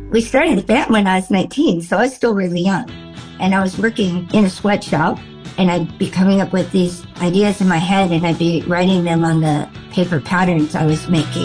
We started the band when I was 19, so I was still really young. And I was working in a sweatshop, and I'd be coming up with these ideas in my head, and I'd be writing them on the paper patterns I was making.